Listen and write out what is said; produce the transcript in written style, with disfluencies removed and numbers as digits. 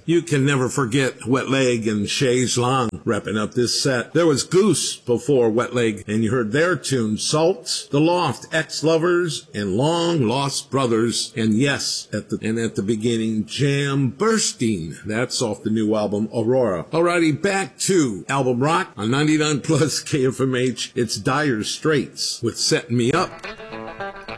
You can never forget Wet Leg and Chaise Long wrapping up this set. There was Goose before Wet Leg, and you heard their tune, Salts, The Loft, Ex-Lovers, and Long Lost Brothers, and yes, at the beginning, Jam Bursting. That's off the new album, Aurora. Alrighty, back to Album Rock on 99 Plus KFMH. It's Dire Straits with Setting Me Up.